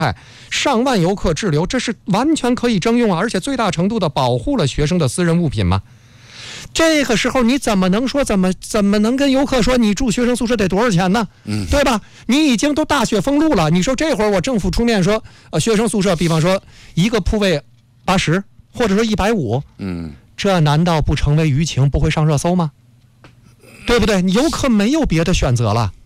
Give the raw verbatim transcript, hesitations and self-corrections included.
哎，上万游客滞留，这是完全可以征用啊，而且最大程度的保护了学生的私人物品嘛。这个时候你怎么能说怎么怎么能跟游客说你住学生宿舍得多少钱呢？嗯，对吧？你已经都大雪封路了，你说这会儿我政府出面说，呃，学生宿舍，比方说一个铺位八十，或者说一百五，嗯，这难道不成为舆情，不会上热搜吗？对不对？游客没有别的选择了。